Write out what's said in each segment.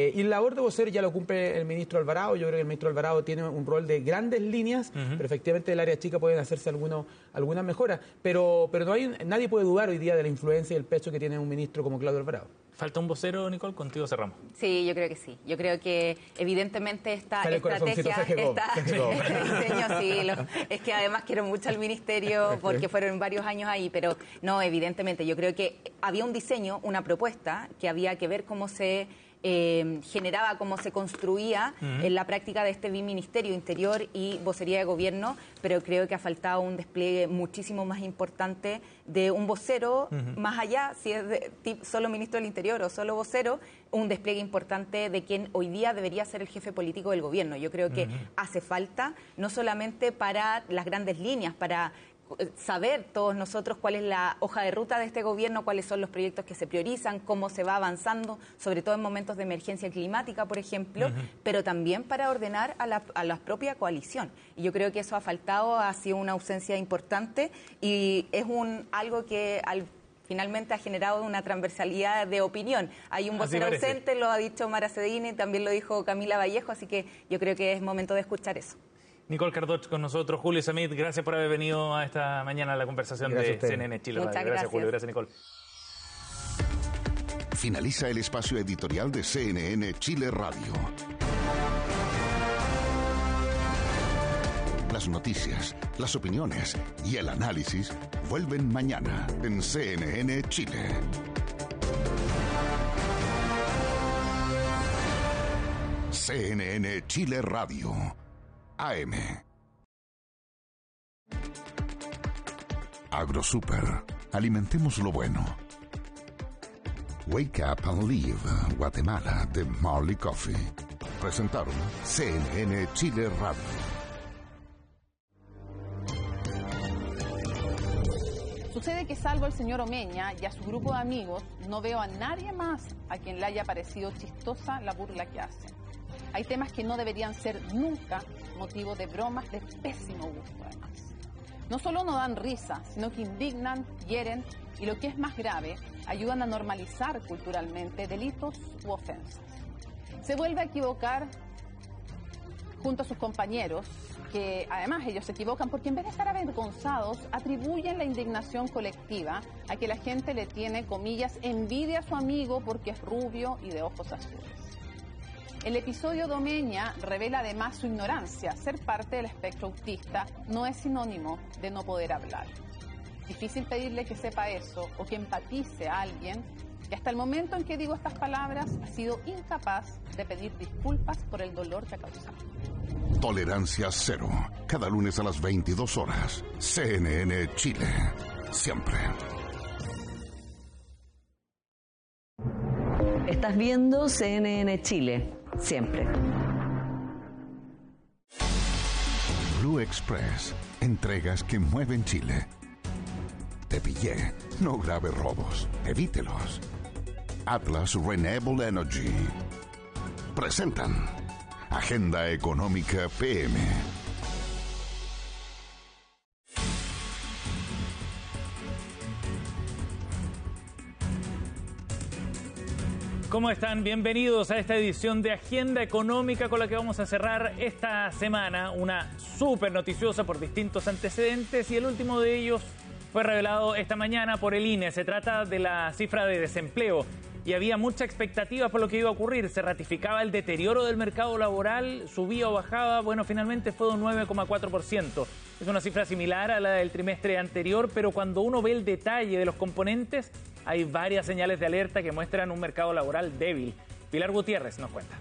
Y la labor de vocero ya lo cumple el ministro Alvarado. Yo creo que el ministro Alvarado tiene un rol de grandes líneas, pero efectivamente el área chica pueden hacerse algunas mejoras. Pero nadie puede dudar hoy día de la influencia y el peso que tiene un ministro como Claudio Alvarado. ¿Falta un vocero, Nicole? Contigo cerramos. Sí, yo creo que sí. Yo creo que evidentemente esta estrategia, diseño, sí, es que además quiero mucho al ministerio porque fueron varios años ahí, pero no, evidentemente, yo creo que había un diseño, una propuesta que había que ver cómo se generaba, cómo se construía en la práctica de este biministerio, Interior y Vocería de Gobierno, pero creo que ha faltado un despliegue muchísimo más importante de un vocero, más allá, si es solo ministro del Interior o solo vocero, un despliegue importante de quien hoy día debería ser el jefe político del gobierno. Yo creo que hace falta, no solamente para las grandes líneas, para saber todos nosotros cuál es la hoja de ruta de este gobierno, cuáles son los proyectos que se priorizan, cómo se va avanzando, sobre todo en momentos de emergencia climática, por ejemplo, pero también para ordenar a la propia coalición. Y yo creo que eso ha faltado, ha sido una ausencia importante y es algo que finalmente ha generado una transversalidad de opinión. Hay un vocero ausente, lo ha dicho Mara Cedini, también lo dijo Camila Vallejo, así que yo creo que es momento de escuchar eso. Nicole Cardoch con nosotros, Julio Samit, gracias por haber venido a esta mañana a la conversación de CNN Chile. Muchas gracias, Julio, gracias, Nicole. Finaliza el espacio editorial de CNN Chile Radio. Las noticias, las opiniones y el análisis vuelven mañana en CNN Chile. CNN Chile Radio. AM. AgroSuper. Alimentemos lo bueno. Wake Up and Live, Guatemala, de Marley Coffee. Presentaron CNN Chile Radio. Sucede que salvo al señor Omeña y a su grupo de amigos, no veo a nadie más a quien le haya parecido chistosa la burla que hacen. Hay temas que no deberían ser nunca motivo de bromas de pésimo gusto, además. No solo no dan risa, sino que indignan, hieren y, lo que es más grave, ayudan a normalizar culturalmente delitos u ofensas. Se vuelve a equivocar junto a sus compañeros, que además ellos se equivocan porque en vez de estar avergonzados, atribuyen la indignación colectiva a que la gente le tiene, comillas, envidia a su amigo porque es rubio y de ojos azules. El episodio de Omeña revela además su ignorancia. Ser parte del espectro autista no es sinónimo de no poder hablar. Difícil pedirle que sepa eso o que empatice a alguien que hasta el momento en que digo estas palabras ha sido incapaz de pedir disculpas por el dolor que ha causado. Tolerancia cero. Cada lunes a las 22 horas. CNN Chile. Siempre. Estás viendo CNN Chile. Siempre. Blue Express. Entregas que mueven Chile. Te pillé. No grave robos. Evítelos. Atlas Renewable Energy. Presentan Agenda Económica PM. ¿Cómo están? Bienvenidos a esta edición de Agenda Económica con la que vamos a cerrar esta semana. Una súper noticiosa por distintos antecedentes y el último de ellos fue revelado esta mañana por el INE. Se trata de la cifra de desempleo y había mucha expectativa por lo que iba a ocurrir. Se ratificaba el deterioro del mercado laboral, subía o bajaba. Bueno, finalmente fue de un 9,4%. Es una cifra similar a la del trimestre anterior, pero cuando uno ve el detalle de los componentes, hay varias señales de alerta que muestran un mercado laboral débil. Pilar Gutiérrez nos cuenta.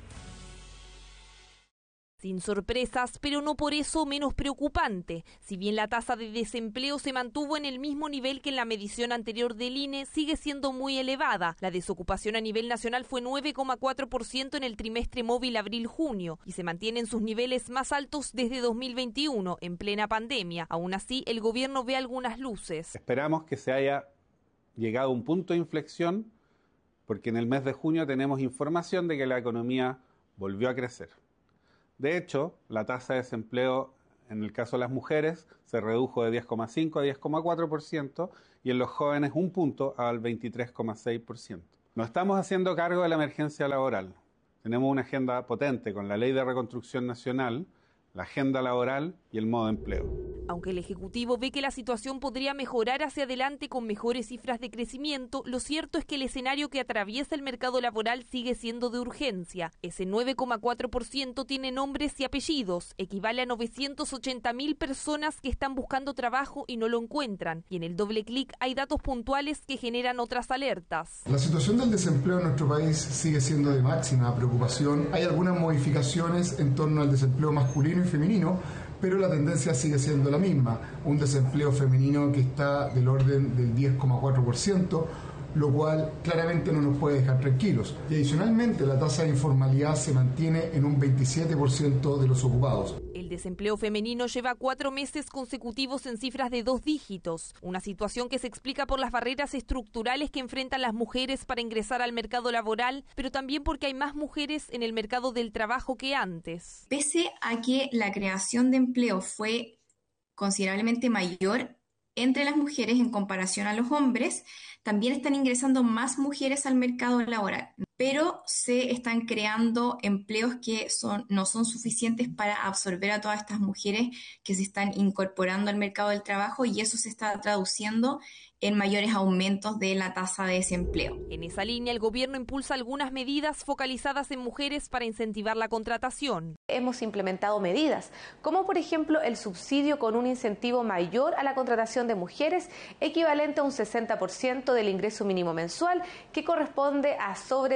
Sin sorpresas, pero no por eso menos preocupante. Si bien la tasa de desempleo se mantuvo en el mismo nivel que en la medición anterior del INE, sigue siendo muy elevada. La desocupación a nivel nacional fue 9,4% en el trimestre móvil abril-junio y se mantiene en sus niveles más altos desde 2021, en plena pandemia. Aún así, el gobierno ve algunas luces. Esperamos que se haya llegado a un punto de inflexión, porque en el mes de junio tenemos información de que la economía volvió a crecer. De hecho, la tasa de desempleo en el caso de las mujeres se redujo de 10,5 a 10,4% y en los jóvenes un punto al 23,6%. Nos estamos haciendo cargo de la emergencia laboral, tenemos una agenda potente con la Ley de Reconstrucción Nacional, la agenda laboral y el modo de empleo. Aunque el Ejecutivo ve que la situación podría mejorar hacia adelante con mejores cifras de crecimiento, lo cierto es que el escenario que atraviesa el mercado laboral sigue siendo de urgencia. Ese 9,4% tiene nombres y apellidos, equivale a 980.000 personas que están buscando trabajo y no lo encuentran. Y en el doble clic hay datos puntuales que generan otras alertas. La situación del desempleo en nuestro país sigue siendo de máxima preocupación. Hay algunas modificaciones en torno al desempleo masculino y femenino, pero la tendencia sigue siendo la misma, un desempleo femenino que está del orden del 10,4%, lo cual claramente no nos puede dejar tranquilos. Y adicionalmente la tasa de informalidad se mantiene en un 27% de los ocupados. El desempleo femenino lleva 4 meses consecutivos en cifras de 2 dígitos, una situación que se explica por las barreras estructurales que enfrentan las mujeres para ingresar al mercado laboral, pero también porque hay más mujeres en el mercado del trabajo que antes. Pese a que la creación de empleo fue considerablemente mayor entre las mujeres en comparación a los hombres, también están ingresando más mujeres al mercado laboral, pero se están creando empleos que no son suficientes para absorber a todas estas mujeres que se están incorporando al mercado del trabajo, y eso se está traduciendo en mayores aumentos de la tasa de desempleo. En esa línea, el gobierno impulsa algunas medidas focalizadas en mujeres para incentivar la contratación. Hemos implementado medidas, como por ejemplo el subsidio con un incentivo mayor a la contratación de mujeres, equivalente a un 60% del ingreso mínimo mensual, que corresponde a sobre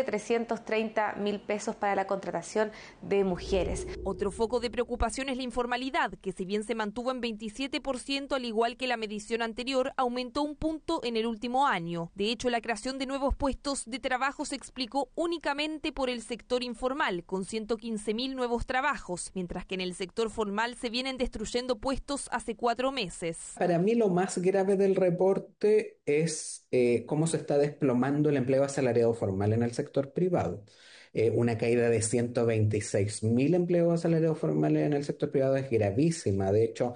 330.000 pesos para la contratación de mujeres. Otro foco de preocupación es la informalidad, que si bien se mantuvo en 27%, al igual que la medición anterior, aumentó un punto en el último año. De hecho, la creación de nuevos puestos de trabajo se explicó únicamente por el sector informal, con 115.000 nuevos trabajos, mientras que en el sector formal se vienen destruyendo puestos hace 4 meses. Para mí lo más grave del reporte es cómo se está desplomando el empleo asalariado formal en el sector privado. Una caída de 126.000 empleos asalariados formales en el sector privado es gravísima. De hecho,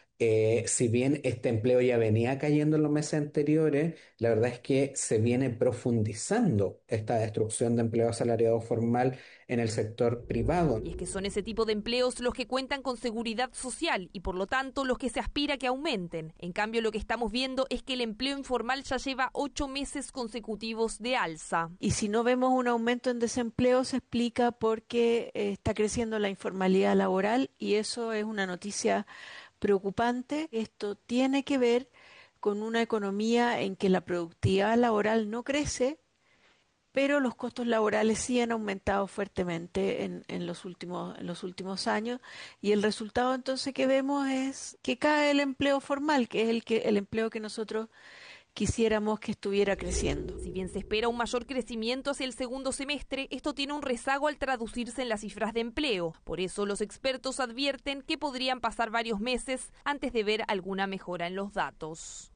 si bien este empleo ya venía cayendo en los meses anteriores, la verdad es que se viene profundizando esta destrucción de empleo asalariado formal en el sector privado. Y es que son ese tipo de empleos los que cuentan con seguridad social y por lo tanto los que se aspira que aumenten. En cambio, lo que estamos viendo es que el empleo informal ya lleva 8 meses consecutivos de alza. Y si no vemos un aumento en desempleo, se explica porque está creciendo la informalidad laboral, y eso es una noticia preocupante. Esto tiene que ver con una economía en que la productividad laboral no crece, pero los costos laborales sí han aumentado fuertemente en los últimos años, y el resultado entonces que vemos es que cae el empleo formal, que es el empleo que nosotros quisiéramos que estuviera creciendo. Si bien se espera un mayor crecimiento hacia el segundo semestre, esto tiene un rezago al traducirse en las cifras de empleo. Por eso los expertos advierten que podrían pasar varios meses antes de ver alguna mejora en los datos.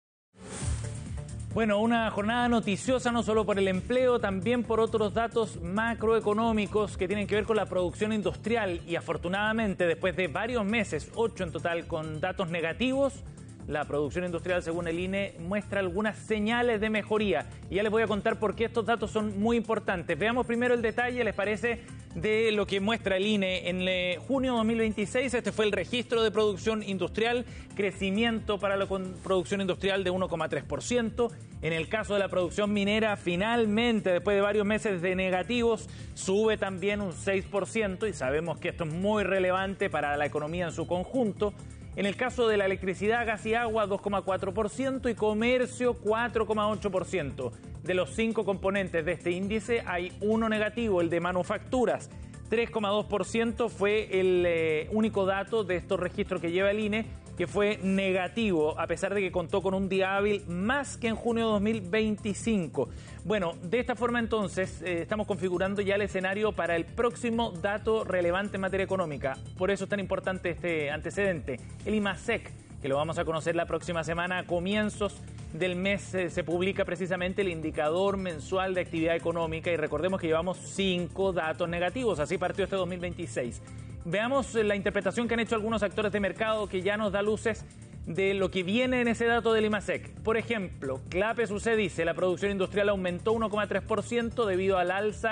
Bueno, una jornada noticiosa no solo por el empleo, también por otros datos macroeconómicos que tienen que ver con la producción industrial, y afortunadamente después de varios meses, 8 en total, con datos negativos, la producción industrial, según el INE, muestra algunas señales de mejoría. Y ya les voy a contar por qué estos datos son muy importantes. Veamos primero el detalle, ¿les parece?, de lo que muestra el INE. En junio de 2026, este fue el registro de producción industrial, crecimiento para la producción industrial de 1,3%. En el caso de la producción minera, finalmente, después de varios meses de negativos, sube también un 6%, y sabemos que esto es muy relevante para la economía en su conjunto. En el caso de la electricidad, gas y agua, 2,4%, y comercio, 4,8%. De los 5 componentes de este índice, hay uno negativo, el de manufacturas. 3,2% fue el único dato de estos registros que lleva el INE que fue negativo, a pesar de que contó con un día hábil más que en junio de 2025. Bueno, de esta forma entonces estamos configurando ya el escenario para el próximo dato relevante en materia económica. Por eso es tan importante este antecedente, el IMASEC, que lo vamos a conocer la próxima semana. A comienzos del mes se publica precisamente el indicador mensual de actividad económica, y recordemos que llevamos 5 datos negativos, así partió este 2026. Veamos la interpretación que han hecho algunos actores de mercado, que ya nos da luces de lo que viene en ese dato del IMASEC. Por ejemplo, Clapes UC dice: la producción industrial aumentó 1,3% debido al alza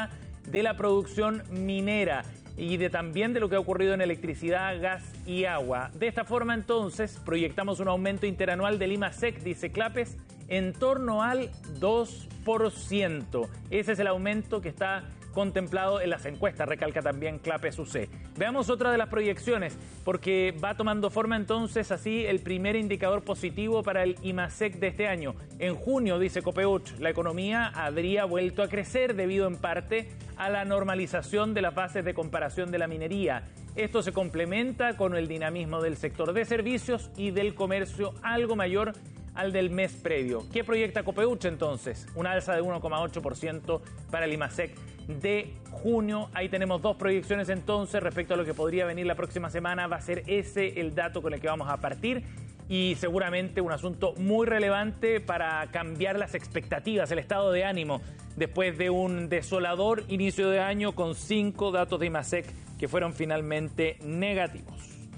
de la producción minera y también de lo que ha ocurrido en electricidad, gas y agua. De esta forma, entonces, proyectamos un aumento interanual del IMASEC, dice Clapes, en torno al 2%. Ese es el aumento que está contemplado en las encuestas, recalca también Clapes UC. Veamos otra de las proyecciones, porque va tomando forma entonces así el primer indicador positivo para el IMASEC de este año. En junio, dice Copeuch, la economía habría vuelto a crecer debido en parte a la normalización de las bases de comparación de la minería. Esto se complementa con el dinamismo del sector de servicios y del comercio algo mayor al del mes previo. ¿Qué proyecta Copeuch entonces? Una alza de 1,8% para el IMASEC de junio. Ahí tenemos dos proyecciones entonces respecto a lo que podría venir la próxima semana. Va a ser ese el dato con el que vamos a partir y seguramente un asunto muy relevante para cambiar las expectativas, el estado de ánimo después de un desolador inicio de año con 5 datos de IMASEC que fueron finalmente negativos.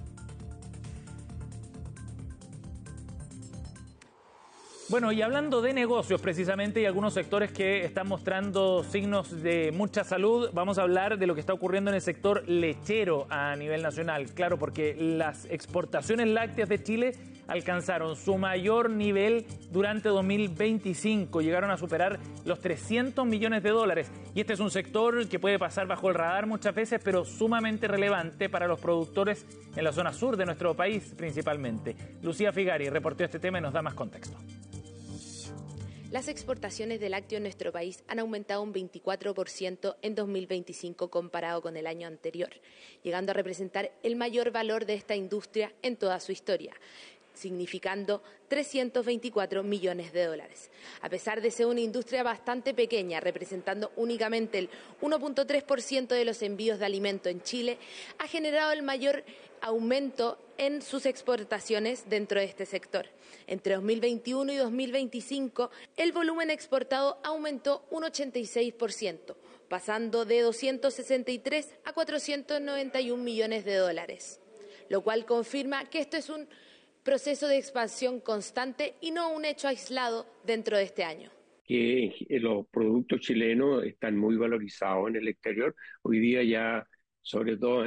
Bueno, y hablando de negocios precisamente y algunos sectores que están mostrando signos de mucha salud, vamos a hablar de lo que está ocurriendo en el sector lechero a nivel nacional. Claro, porque las exportaciones lácteas de Chile alcanzaron su mayor nivel durante 2025. Llegaron a superar los 300 millones de dólares. Y este es un sector que puede pasar bajo el radar muchas veces, pero sumamente relevante para los productores en la zona sur de nuestro país principalmente. Lucía Figari reportó este tema y nos da más contexto. Las exportaciones de lácteos en nuestro país han aumentado un 24% en 2025 comparado con el año anterior, llegando a representar el mayor valor de esta industria en toda su historia, significando 324 millones de dólares. A pesar de ser una industria bastante pequeña, representando únicamente el 1,3% de los envíos de alimento en Chile, ha generado el mayor aumento en sus exportaciones dentro de este sector. Entre 2021 y 2025, el volumen exportado aumentó un 86%, pasando de 263 a 491 millones de dólares, lo cual confirma que esto es un proceso de expansión constante y no un hecho aislado dentro de este año. Que los productos chilenos están muy valorizados en el exterior. Hoy día ya, sobre todo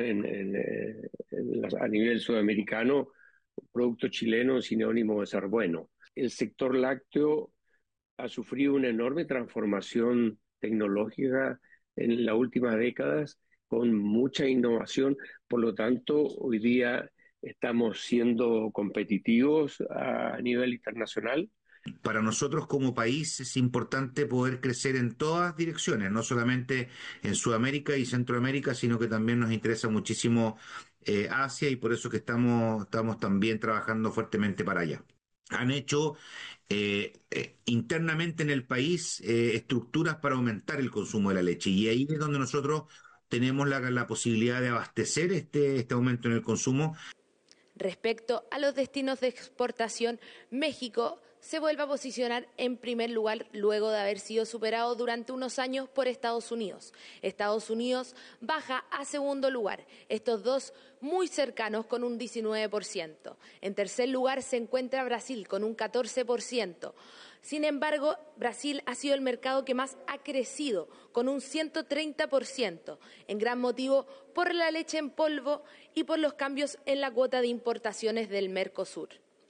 a nivel sudamericano, producto chileno es sinónimo de ser bueno. El sector lácteo ha sufrido una enorme transformación tecnológica en las últimas décadas, con mucha innovación. Por lo tanto, hoy día estamos siendo competitivos a nivel internacional. Para nosotros como país es importante poder crecer en todas direcciones, no solamente en Sudamérica y Centroamérica, sino que también nos interesa muchísimo Asia y por eso que estamos también trabajando fuertemente para allá. Han hecho internamente en el país estructuras para aumentar el consumo de la leche y ahí es donde nosotros tenemos la posibilidad de abastecer este aumento en el consumo. Respecto a los destinos de exportación, México se vuelve a posicionar en primer lugar luego de haber sido superado durante unos años por Estados Unidos. Estados Unidos baja a segundo lugar, estos dos muy cercanos con un 19%. En tercer lugar se encuentra Brasil con un 14%. Sin embargo, Brasil ha sido el mercado que más ha crecido, con un 130%, en gran motivo por la leche en polvo y por los cambios en la cuota de importaciones del Mercosur.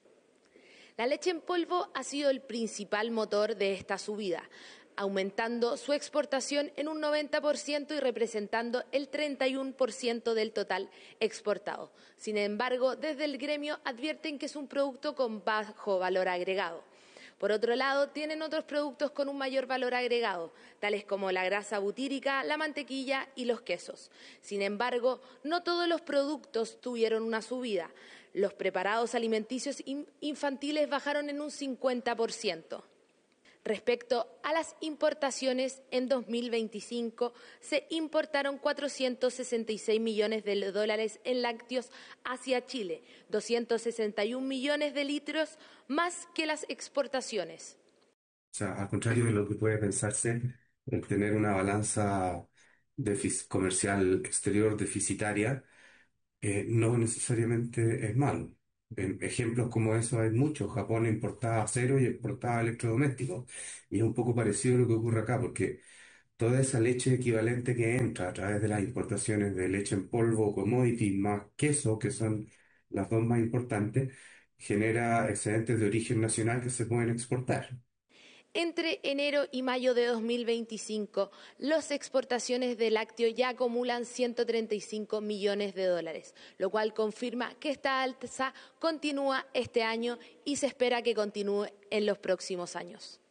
La leche en polvo ha sido el principal motor de esta subida, aumentando su exportación en un 90% y representando el 31% del total exportado. Sin embargo, desde el gremio advierten que es un producto con bajo valor agregado. Por otro lado, tienen otros productos con un mayor valor agregado, tales como la grasa butírica, la mantequilla y los quesos. Sin embargo, no todos los productos tuvieron una subida. Los preparados alimenticios infantiles bajaron en un 50%. Respecto a las importaciones, en 2025 se importaron 466 millones de dólares en lácteos hacia Chile, 261 millones de litros más que las exportaciones. O sea, al contrario de lo que puede pensarse, el tener una balanza comercial exterior deficitaria no necesariamente es malo. Ejemplos como eso hay muchos. Japón importaba acero y exportaba electrodomésticos. Y es un poco parecido a lo que ocurre acá, porque toda esa leche equivalente que entra a través de las importaciones de leche en polvo, commodity, más queso, que son las dos más importantes, genera excedentes de origen nacional que se pueden exportar. Entre enero y mayo de 2025, las exportaciones de lácteo ya acumulan 135 millones de dólares, lo cual confirma que esta alza continúa este año y se espera que continúe en los próximos años.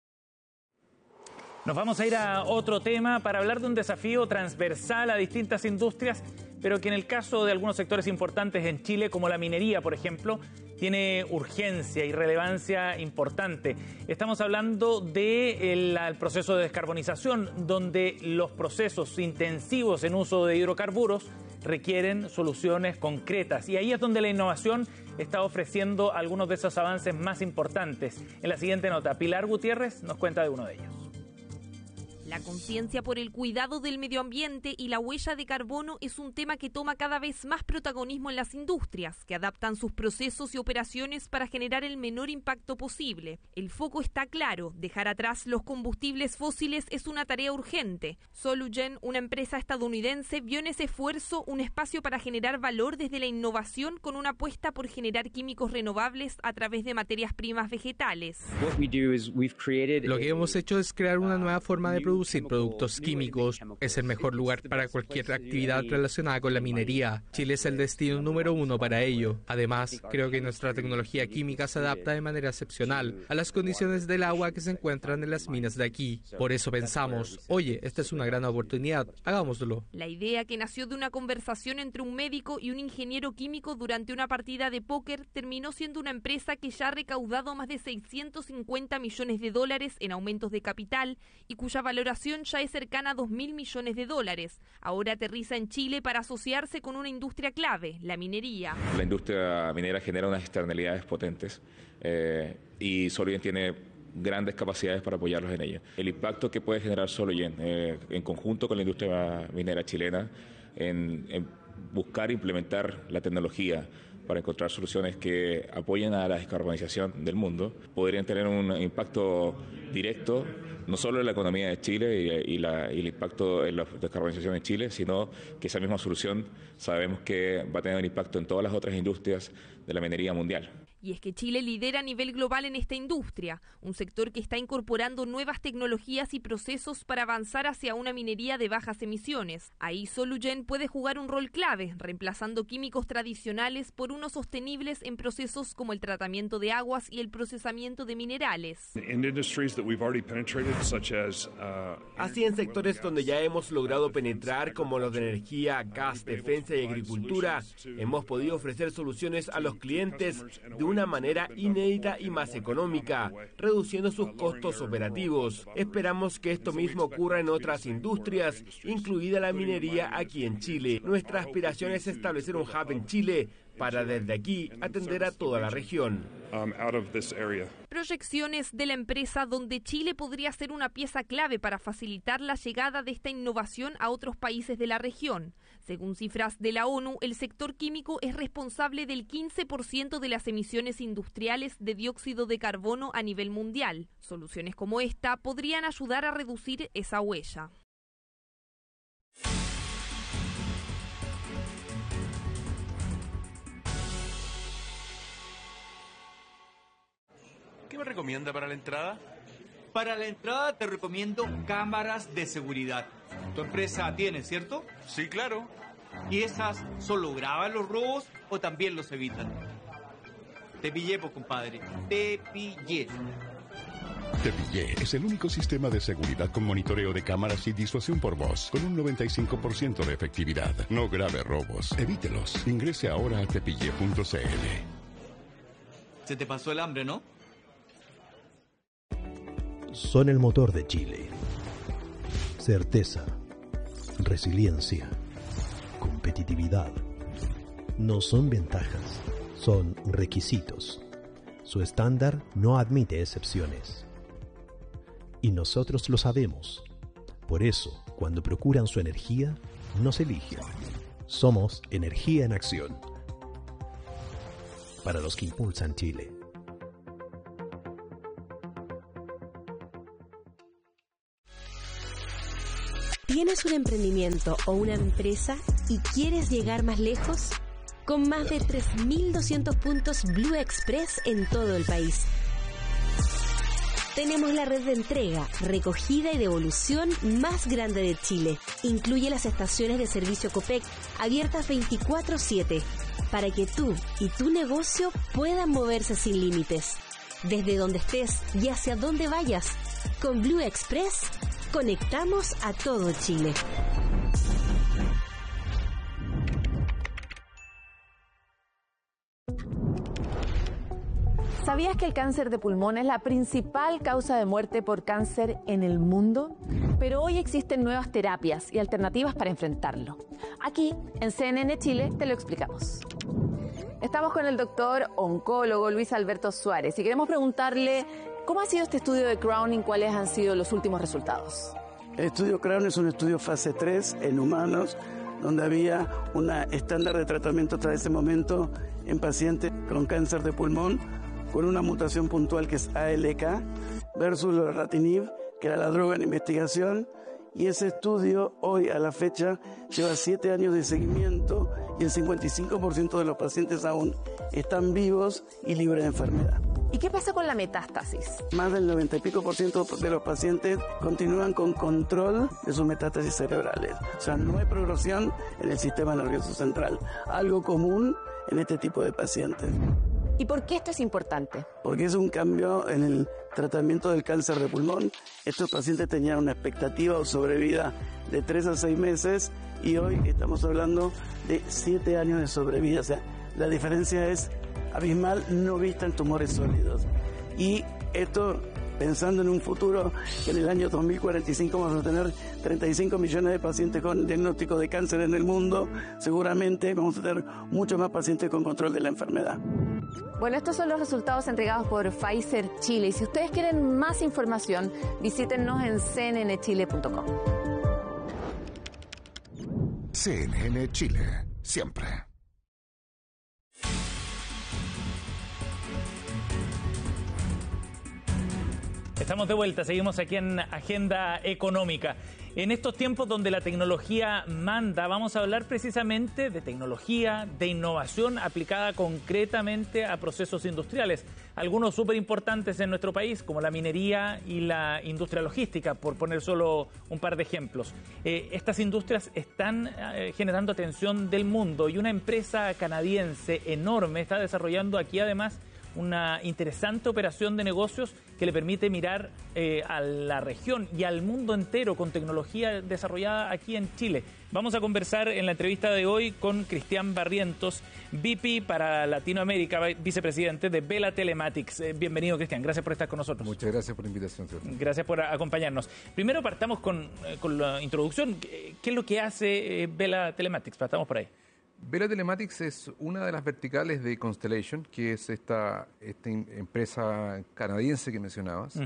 Nos vamos a ir a otro tema para hablar de un desafío transversal a distintas industrias, pero que en el caso de algunos sectores importantes en Chile, como la minería, por ejemplo, tiene urgencia y relevancia importante. Estamos hablando del proceso de descarbonización, donde los procesos intensivos en uso de hidrocarburos requieren soluciones concretas. Y ahí es donde la innovación está ofreciendo algunos de esos avances más importantes. En la siguiente nota, Pilar Gutiérrez nos cuenta de uno de ellos. La conciencia por el cuidado del medio ambiente y la huella de carbono es un tema que toma cada vez más protagonismo en las industrias, que adaptan sus procesos y operaciones para generar el menor impacto posible. El foco está claro: dejar atrás los combustibles fósiles es una tarea urgente. Solugen, una empresa estadounidense, vio en ese esfuerzo un espacio para generar valor desde la innovación, con una apuesta por generar químicos renovables a través de materias primas vegetales. Lo que hemos hecho es crear una nueva forma de producir productos químicos. Es el mejor lugar para cualquier actividad relacionada con la minería. Chile es el destino número 1 para ello. Además, creo que nuestra tecnología química se adapta de manera excepcional a las condiciones del agua que se encuentran en las minas de aquí. Por eso pensamos, oye, esta es una gran oportunidad, hagámoslo. La idea, que nació de una conversación entre un médico y un ingeniero químico durante una partida de póker, terminó siendo una empresa que ya ha recaudado más de 650 millones de dólares en aumentos de capital y cuya valoración ya es cercana a 2.000 millones de dólares. Ahora aterriza en Chile para asociarse con una industria clave, la minería. La industria minera genera unas externalidades potentes y Solugen tiene grandes capacidades para apoyarlos en ello. El impacto que puede generar Solugen en conjunto con la industria minera chilena en buscar implementar la tecnología para encontrar soluciones que apoyen a la descarbonización del mundo, podrían tener un impacto directo no solo en la economía de Chile y el impacto en la descarbonización en Chile, sino que esa misma solución sabemos que va a tener un impacto en todas las otras industrias de la minería mundial. Y es que Chile lidera a nivel global en esta industria, un sector que está incorporando nuevas tecnologías y procesos para avanzar hacia una minería de bajas emisiones. Ahí Solugen puede jugar un rol clave, reemplazando químicos tradicionales por unos sostenibles en procesos como el tratamiento de aguas y el procesamiento de minerales. Así, en sectores donde ya hemos logrado penetrar, como los de energía, gas, defensa y agricultura, hemos podido ofrecer soluciones a los clientes de una manera inédita y más económica, reduciendo sus costos operativos. Esperamos que esto mismo ocurra en otras industrias, incluida la minería aquí en Chile. Nuestra aspiración es establecer un hub en Chile para desde aquí atender a toda la región. Proyecciones de la empresa donde Chile podría ser una pieza clave para facilitar la llegada de esta innovación a otros países de la región. Según cifras de la ONU, el sector químico es responsable del 15% de las emisiones industriales de dióxido de carbono a nivel mundial. Soluciones como esta podrían ayudar a reducir esa huella. ¿Qué me recomienda para la entrada? Para la entrada te recomiendo cámaras de seguridad. Tu empresa tiene, ¿cierto? Sí, claro. ¿Y esas solo graban los robos o también los evitan? Te pillé, pues, compadre. Te pillé. Te Pillé es el único sistema de seguridad con monitoreo de cámaras y disuasión por voz, con un 95% de efectividad. No grave robos, evítelos. Ingrese ahora a tepillé.cl. Se te pasó el hambre, ¿no? Son el motor de Chile. Certeza, resiliencia, competitividad. No son ventajas, son requisitos. Su estándar no admite excepciones. Y nosotros lo sabemos. Por eso, cuando procuran su energía, nos eligen. Somos Energía en Acción. Para los que impulsan Chile. ¿Tienes un emprendimiento o una empresa y quieres llegar más lejos? Con más de 3.200 puntos Blue Express en todo el país. Tenemos la red de entrega, recogida y devolución más grande de Chile. Incluye las estaciones de servicio Copec, abiertas 24/7, para que tú y tu negocio puedan moverse sin límites. Desde donde estés y hacia donde vayas, con Blue Express conectamos a todo Chile. ¿Sabías que el cáncer de pulmón es la principal causa de muerte por cáncer en el mundo? Pero hoy existen nuevas terapias y alternativas para enfrentarlo. Aquí, en CNN Chile, te lo explicamos. Estamos con el doctor oncólogo Luis Alberto Suárez y queremos preguntarle cómo ha sido este estudio de Crown y cuáles han sido los últimos resultados. El estudio Crown es un estudio fase 3 en humanos, donde había un estándar de tratamiento hasta ese momento en pacientes con cáncer de pulmón, con una mutación puntual que es ALK, versus lorlatinib, que era la droga en investigación, y ese estudio hoy a la fecha lleva 7 años de seguimiento y el 55% de los pacientes aún están vivos y libres de enfermedad. ¿Y qué pasa con la metástasis? Más del 90 y pico % de los pacientes continúan con control de sus metástasis cerebrales. O sea, no hay progresión en el sistema nervioso central, algo común en este tipo de pacientes. ¿Y por qué esto es importante? Porque es un cambio en el tratamiento del cáncer de pulmón. Estos pacientes tenían una expectativa o sobrevida de 3 a 6 meses y hoy estamos hablando de 7 años de sobrevida. O sea, la diferencia es abismal, no vista en tumores sólidos. Y esto, pensando en un futuro, que en el año 2045 vamos a tener 35 millones de pacientes con diagnóstico de cáncer en el mundo, seguramente vamos a tener muchos más pacientes con control de la enfermedad. Bueno, estos son los resultados entregados por Pfizer Chile. Y si ustedes quieren más información, visítennos en cnnchile.com. CNN Chile, siempre. Estamos de vuelta, seguimos aquí en Agenda Económica. En estos tiempos donde la tecnología manda, vamos a hablar precisamente de tecnología, de innovación aplicada concretamente a procesos industriales. Algunos súper importantes en nuestro país, como la minería y la industria logística, por poner solo un par de ejemplos. Estas industrias están generando atención del mundo y una empresa canadiense enorme está desarrollando aquí además una interesante operación de negocios que le permite mirar a la región y al mundo entero con tecnología desarrollada aquí en Chile. Vamos a conversar en la entrevista de hoy con Cristian Barrientos, VP para Latinoamérica, vicepresidente de Vela Telematics. Bienvenido, Cristian, gracias por estar con nosotros. Muchas gracias por la invitación, Sebastián. Gracias por acompañarnos. Primero partamos con la introducción. ¿Qué es lo que hace Vela Telematics? Partamos por ahí. Vela Telematics es una de las verticales de Constellation, que es esta empresa canadiense que mencionabas,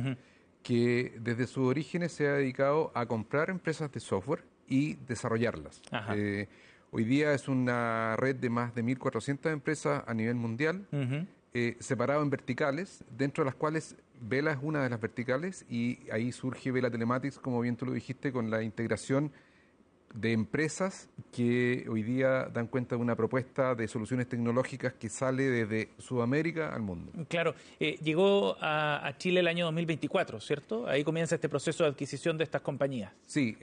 que desde sus orígenes se ha dedicado a comprar empresas de software y desarrollarlas. Hoy día es una red de más de 1.400 empresas a nivel mundial, separado en verticales, dentro de las cuales Vela es una de las verticales, y ahí surge Vela Telematics, como bien tú lo dijiste, con la integración de empresas que hoy día dan cuenta de una propuesta de soluciones tecnológicas que sale desde Sudamérica al mundo. Claro, llegó a Chile el año 2024, ¿cierto? Ahí comienza este proceso de adquisición de estas compañías. Sí,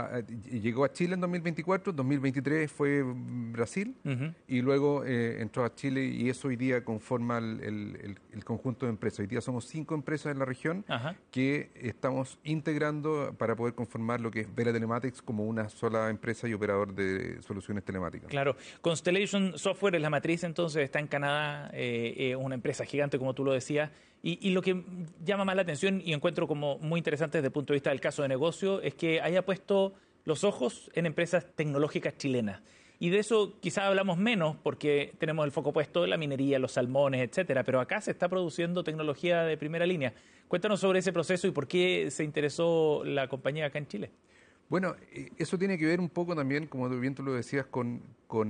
llegó a Chile en 2024, 2023 fue Brasil, y luego entró a Chile, y eso hoy día conforma el conjunto de empresas. Hoy día somos 5 empresas en la región que estamos integrando para poder conformar lo que es Vela Telematics como una sola empresa y operador de soluciones telemáticas. Claro. Constellation Software es la matriz, entonces está en Canadá, una empresa gigante, como tú lo decías, y lo que llama más la atención y encuentro como muy interesante desde el punto de vista del caso de negocio es que haya puesto los ojos en empresas tecnológicas chilenas. Y de eso quizás hablamos menos porque tenemos el foco puesto en la minería, los salmones, etcétera, pero acá se está produciendo tecnología de primera línea. Cuéntanos sobre ese proceso y por qué se interesó la compañía acá en Chile. Bueno, eso tiene que ver un poco también, como bien tú lo decías, con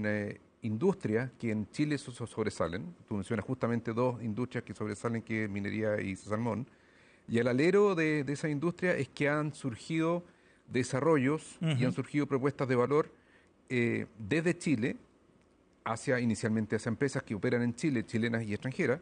industrias que en Chile sobresalen. Tú mencionas justamente 2 industrias que sobresalen, que es minería y salmón. Y el alero de esa industria es que han surgido desarrollos y han surgido propuestas de valor desde Chile, inicialmente hacia empresas que operan en Chile, chilenas y extranjeras,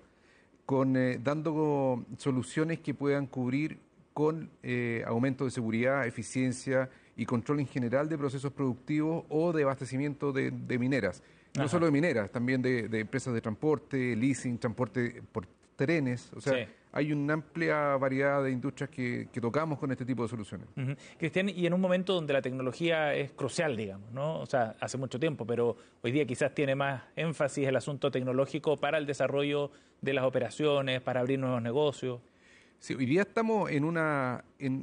dando soluciones que puedan cubrir con aumento de seguridad, eficiencia y control en general de procesos productivos o de abastecimiento de mineras. No solo de mineras, también de empresas de transporte, leasing, transporte por trenes. O sea, hay una amplia variedad de industrias que tocamos con este tipo de soluciones. Cristian, y en un momento donde la tecnología es crucial, digamos, ¿no? O sea, hace mucho tiempo, pero hoy día quizás tiene más énfasis el asunto tecnológico para el desarrollo de las operaciones, para abrir nuevos negocios. Sí, hoy día estamos en una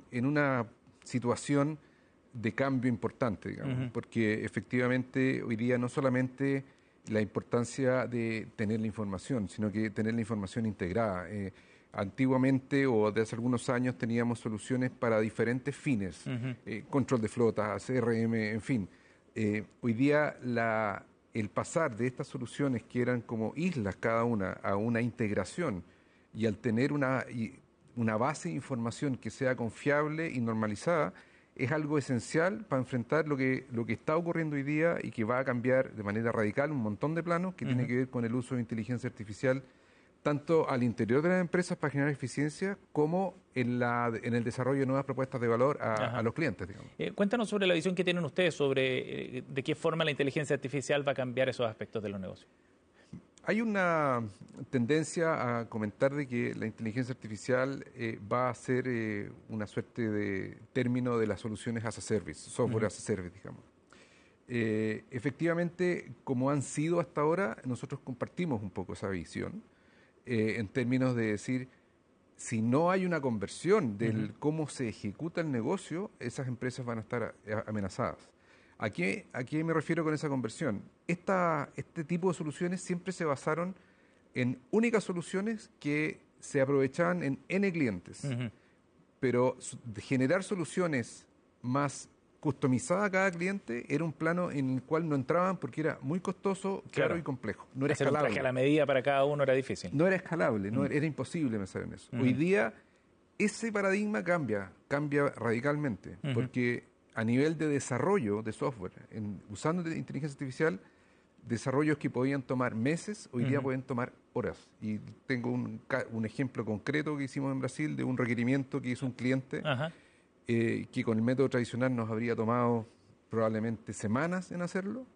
situación de cambio importante, digamos, porque efectivamente hoy día no solamente la importancia de tener la información, sino que tener la información integrada. Antiguamente o desde hace algunos años teníamos soluciones para diferentes fines, control de flotas, CRM, en fin. Hoy día el pasar de estas soluciones que eran como islas cada una a una integración y al tener una base de información que sea confiable y normalizada, es algo esencial para enfrentar lo que está ocurriendo hoy día y que va a cambiar de manera radical un montón de planos que tiene que ver con el uso de inteligencia artificial, tanto al interior de las empresas para generar eficiencia, como en el desarrollo de nuevas propuestas de valor a los clientes, digamos. Cuéntanos sobre la visión que tienen ustedes sobre de qué forma la inteligencia artificial va a cambiar esos aspectos de los negocios. Hay una tendencia a comentar de que la inteligencia artificial va a ser una suerte de término de las soluciones as a service, software as a service, digamos. Efectivamente, como han sido hasta ahora, nosotros compartimos un poco esa visión, en términos de decir, si no hay una conversión del cómo se ejecuta el negocio, esas empresas van a estar amenazadas. ¿A qué me refiero con esa conversión? Este tipo de soluciones siempre se basaron en únicas soluciones que se aprovechaban en N clientes. Pero generar soluciones más customizadas a cada cliente era un plano en el cual no entraban porque era muy costoso, caro y complejo. No era escalable. Hacer un traje a la medida para cada uno era difícil. No era escalable, era imposible pensar en eso. Hoy día ese paradigma cambia radicalmente, porque a nivel de desarrollo de software, usando inteligencia artificial, desarrollos que podían tomar meses, hoy día pueden tomar horas. Y tengo un ejemplo concreto que hicimos en Brasil de un requerimiento que hizo un cliente que con el método tradicional nos habría tomado probablemente semanas en hacerlo.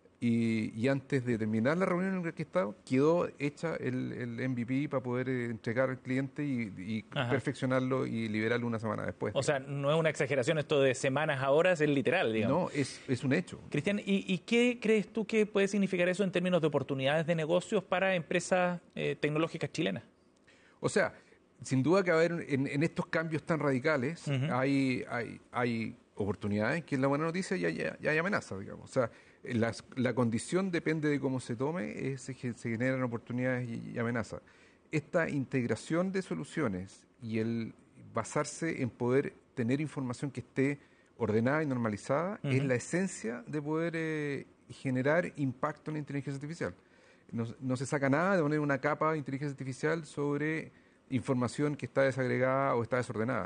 Y antes de terminar la reunión en la que estaba, quedó hecha el MVP para poder entregar al cliente y perfeccionarlo y liberarlo una semana después. O sea, no es una exageración esto de semanas a horas, es literal, digamos. No, es un hecho. Cristian, ¿y qué crees tú que puede significar eso en términos de oportunidades de negocios para empresas tecnológicas chilenas? O sea, sin duda que en estos cambios tan radicales hay oportunidades, que es la buena noticia, y hay amenazas, digamos. O sea, la condición depende de cómo se tome, se generan oportunidades y amenazas. Esta integración de soluciones y el basarse en poder tener información que esté ordenada y normalizada es la esencia de poder generar impacto en la inteligencia artificial. No se saca nada de poner una capa de inteligencia artificial sobre información que está desagregada o está desordenada.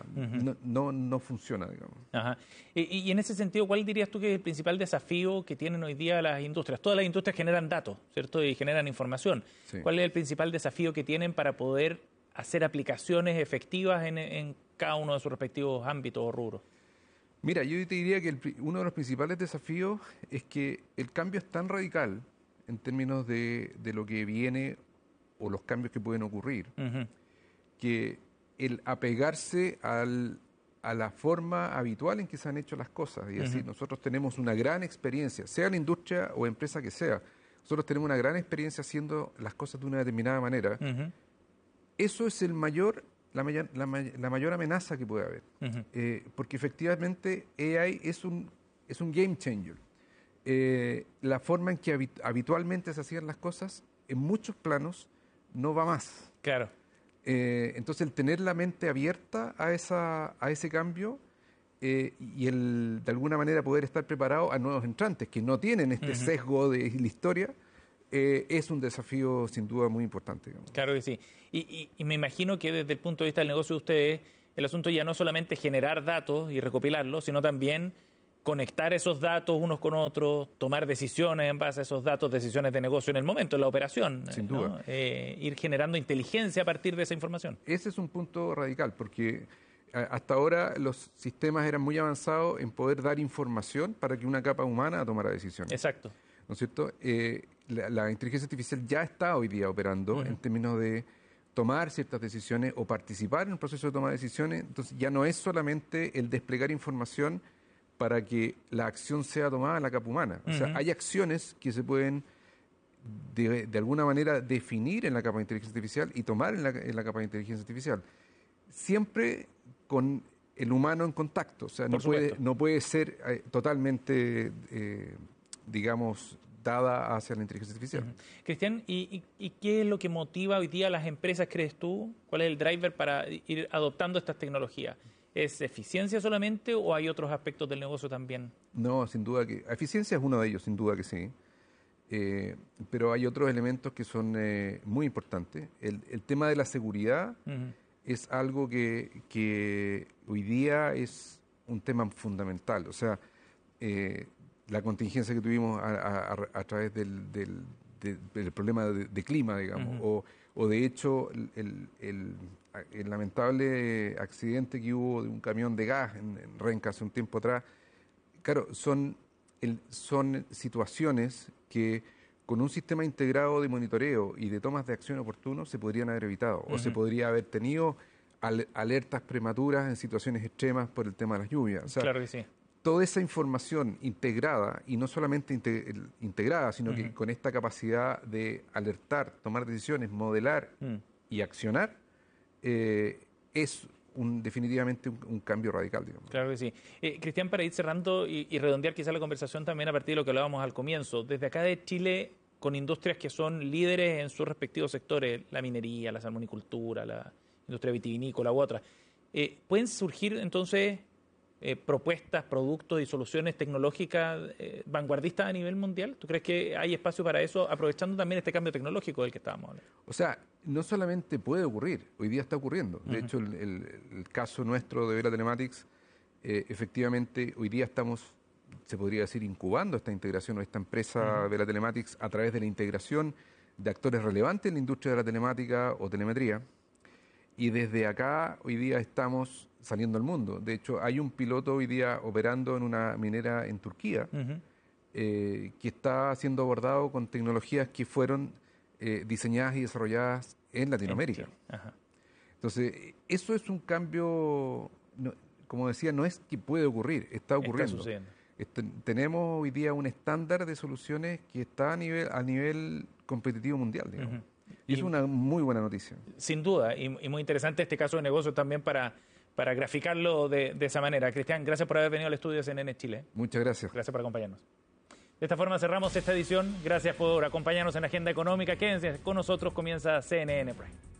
No funciona, digamos. Y en ese sentido, ¿cuál dirías tú que es el principal desafío que tienen hoy día las industrias? Todas las industrias generan datos, ¿cierto? Y generan información. Sí. ¿Cuál es el principal desafío que tienen para poder hacer aplicaciones efectivas en cada uno de sus respectivos ámbitos o rubros? Mira, yo te diría que uno de los principales desafíos es que el cambio es tan radical en términos de lo que viene o los cambios que pueden ocurrir, que el apegarse a la forma habitual en que se han hecho las cosas, y decir, nosotros tenemos una gran experiencia, sea la industria o empresa que sea, nosotros tenemos una gran experiencia haciendo las cosas de una determinada manera, eso es la mayor amenaza que puede haber, porque efectivamente AI es un game changer. La forma en que habitualmente se hacían las cosas, en muchos planos, no va más. Claro. Entonces, el tener la mente abierta a ese cambio y de alguna manera poder estar preparado a nuevos entrantes que no tienen este sesgo de la historia, es un desafío sin duda muy importante, digamos. Claro que sí. Y me imagino que desde el punto de vista del negocio de ustedes, el asunto ya no es solamente generar datos y recopilarlos, sino también conectar esos datos unos con otros, tomar decisiones en base a esos datos, decisiones de negocio en el momento, en la operación. Sin duda. Ir generando inteligencia a partir de esa información. Ese es un punto radical, porque hasta ahora los sistemas eran muy avanzados en poder dar información para que una capa humana tomara decisiones. Exacto. ¿No es cierto? La inteligencia artificial ya está hoy día operando en términos de tomar ciertas decisiones o participar en el proceso de toma de decisiones. Entonces ya no es solamente el desplegar información para que la acción sea tomada en la capa humana. O sea, hay acciones que se pueden de alguna manera definir en la capa de inteligencia artificial y tomar en la capa de inteligencia artificial. Siempre con el humano en contacto. O sea, no puede ser totalmente, digamos, dada hacia la inteligencia artificial. Cristian, ¿y qué es lo que motiva hoy día a las empresas, crees tú? ¿Cuál es el driver para ir adoptando estas tecnologías? ¿Es eficiencia solamente o hay otros aspectos del negocio también? No, sin duda que... Eficiencia es uno de ellos, sin duda que sí. Pero hay otros elementos que son muy importantes. El tema de la seguridad es algo que hoy día es un tema fundamental. O sea, la contingencia que tuvimos a través del problema de clima, digamos, o de hecho el lamentable accidente que hubo de un camión de gas en Renca hace un tiempo atrás. Claro, son situaciones que con un sistema integrado de monitoreo y de tomas de acción oportuno se podrían haber evitado, o se podría haber tenido alertas prematuras en situaciones extremas por el tema de las lluvias. O sea, claro que sí. Toda esa información integrada, y no solamente integrada, sino que con esta capacidad de alertar, tomar decisiones, modelar y accionar, es definitivamente un cambio radical, digamos. Claro que sí. Cristian, para ir cerrando y redondear quizá la conversación también a partir de lo que hablábamos al comienzo, desde acá de Chile, con industrias que son líderes en sus respectivos sectores, la minería, la salmonicultura, la industria vitivinícola u otra, ¿pueden surgir entonces propuestas, productos y soluciones tecnológicas vanguardistas a nivel mundial? ¿Tú crees que hay espacio para eso, aprovechando también este cambio tecnológico del que estábamos hablando? O sea, no solamente puede ocurrir, hoy día está ocurriendo. De hecho, el caso nuestro de Vela Telematics, efectivamente, hoy día estamos, se podría decir, incubando esta integración o esta empresa Vela Telematics a través de la integración de actores relevantes en la industria de la telemática o telemetría. Y desde acá, hoy día estamos saliendo al mundo. De hecho, hay un piloto hoy día operando en una minera en Turquía que está siendo abordado con tecnologías que fueron diseñadas y desarrolladas en Latinoamérica. Entonces, eso es un cambio, como decía, no es que puede ocurrir, está ocurriendo. Está sucediendo. Tenemos hoy día un estándar de soluciones que está a nivel competitivo mundial, digamos. Y es una muy buena noticia. Sin duda, y muy interesante este caso de negocio también para graficarlo de esa manera. Cristian, gracias por haber venido al estudio de CNN Chile. Muchas gracias. Gracias por acompañarnos. De esta forma cerramos esta edición. Gracias por acompañarnos en la Agenda Económica. Quédense con nosotros, comienza CNN Prime.